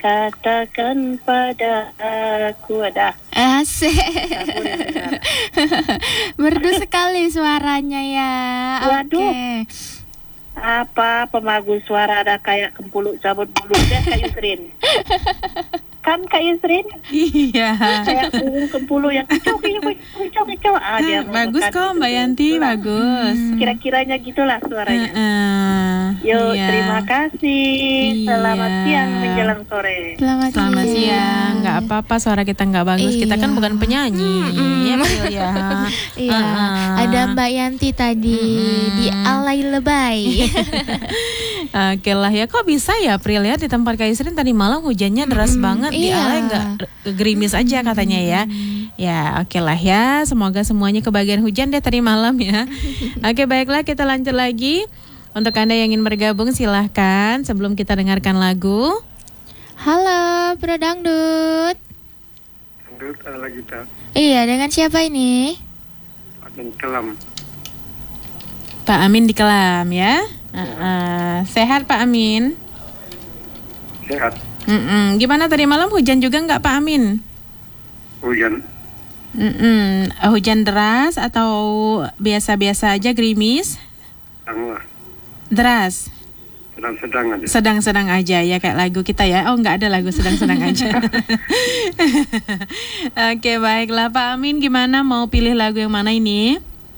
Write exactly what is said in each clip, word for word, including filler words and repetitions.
katakan pada aku. Ada. Asik. Merdu sekali suaranya ya. Waduh. Oke. Apa pemagu suara ada kayak kempuluk cabut bulu deh Kak Yusrin. Kan Kak Yusrin? Iya. Kayak burung kempulu yang kicau kicau kicau kicau. Ah, dia bagus kok Mbak Yanti, itulah. bagus. Hmm. Kira-kiranya gitulah suaranya. Uh, uh, Yuk, iya. terima kasih. Selamat Iya. siang menjelang sore. Selamat, Selamat siang. siang. Nggak apa-apa suara kita nggak bagus. Kita kan Iya. bukan penyanyi. Mm-mm. Ya, Pril, ya. Iya, Uh-uh. ada Mbak Yanti tadi Mm-mm. di alay lebay. Oke lah ya, kok bisa ya Pril ya di tempat Kak Yusrin tadi malam hujannya deras Mm-mm. banget, di Iya. alay nggak gerimis aja katanya ya. Ya oke lah ya, semoga semuanya kebagian hujan deh tadi malam ya. Oke baiklah, kita lanjut lagi. Untuk Anda yang ingin bergabung silahkan sebelum kita dengarkan lagu. Halo, Pro Dangdut. Dangdut ala kita. Iya, dengan siapa ini? Amin Kelam. Pak Amin di Kelam ya. Uh-uh. Sehat Pak Amin? Sehat. Mm-mm. Gimana tadi malam hujan juga nggak Pak Amin? Hujan. Mm-mm. Hujan deras atau biasa-biasa aja gerimis? Sedang lah. Deras? Sedang-sedang aja. Sedang-sedang aja ya kayak lagu kita ya. Oh nggak ada lagu sedang-sedang aja. Oke baiklah Pak Amin, gimana mau pilih lagu yang mana ini?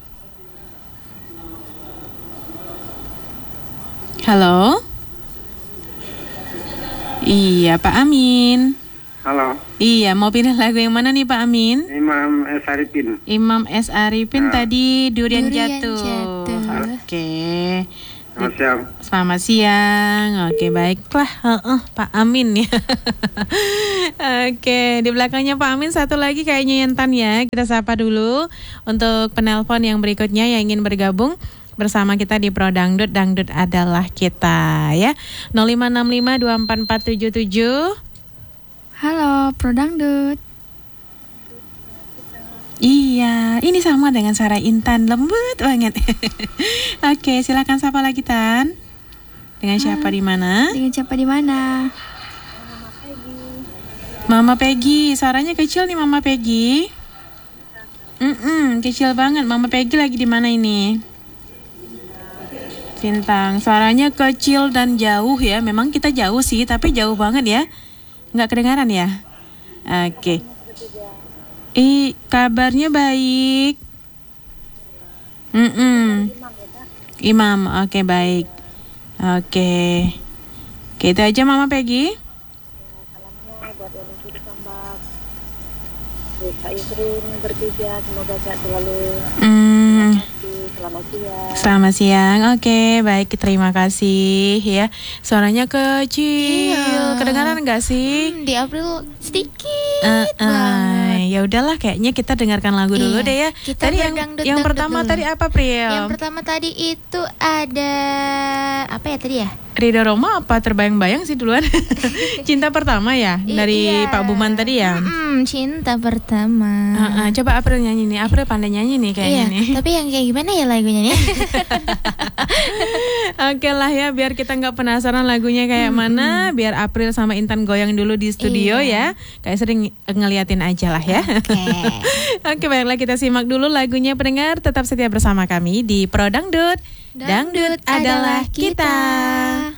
Halo? Iya Pak Amin. Halo. Iya, mau pilih lagu yang mana nih Pak Amin? Imam S. Arifin. Imam S. Arifin Nah. tadi Durian, Durian Jatuh. Jatuh. Oke. Selamat siang. Selamat siang. Oke, baiklah. Heeh, Pak Amin ya. Oke, di belakangnya Pak Amin satu lagi kayaknya Yentan ya. Kita sapa dulu untuk penelpon yang berikutnya yang ingin bergabung bersama kita di Pro Dangdut. Dangdut adalah kita ya. nol lima enam lima dua empat empat tujuh tujuh. Halo, Pro Dangdut. Iya, ini sama dengan suara Intan, lembut banget. Oke, silakan sapa lagi Tan. Dengan siapa di mana? Dengan siapa di mana? Mama Peggy, suaranya kecil nih Mama Peggy. Mm-mm, kecil banget. Mama Peggy lagi di mana ini? Sintang, suaranya kecil dan jauh ya. Memang kita jauh sih, tapi jauh banget ya. Nggak kedengaran ya? Oke. Ih, kabarnya baik. Mm-mm. Imam, oke baik. Oke. Oke, itu aja Mama Peggy. Salamnya buat yang di Sambak. Kak Yusrin bertiga, semoga sehat selalu. Hmm. Selamat siang. Selamat siang. Oke, baik, terima kasih ya. Suaranya kecil. Iya. Kedengaran nggak sih? Hmm, di April sedikit Uh, uh, banget. ya udahlah, kayaknya kita dengarkan lagu dulu Iya, deh ya. kita Tadi yang berdangdut- yang dangdut pertama dulu. tadi apa, Pril? Yang pertama tadi itu ada apa ya tadi ya? Ridho Roma apa terbayang-bayang sih duluan? Cinta pertama ya I- dari iya. Pak Buman tadi ya. Mm-mm, cinta pertama. Uh, uh, coba April nyanyi nih. April pandai nyanyi nih kayaknya Iya, nih. tapi yang kayak gimana ya lagunya nih? Oke lah ya, biar kita nggak penasaran lagunya kayak mana, biar April sama Intan goyang dulu di studio Iya. ya. Kayak sering ngeliatin aja lah ya. Oke. Oke, baiklah kita simak dulu lagunya pendengar. Tetap setia bersama kami di Pro Dangdut. Dangdut adalah kita.